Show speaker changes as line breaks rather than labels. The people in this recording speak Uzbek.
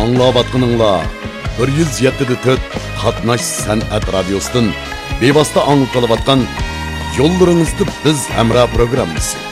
Аңлаватқаныңла 107.4 Qatnash San'at Radiosu'dan bevosita anglatilayotgan Yo'llaringizda biz hamroh programmasi.